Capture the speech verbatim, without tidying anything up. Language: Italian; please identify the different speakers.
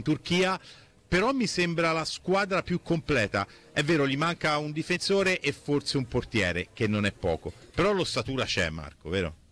Speaker 1: Turchia, però mi sembra la squadra più completa. È vero, gli manca un difensore e forse un portiere, che non è poco, però l'ossatura c'è, Marco, vero?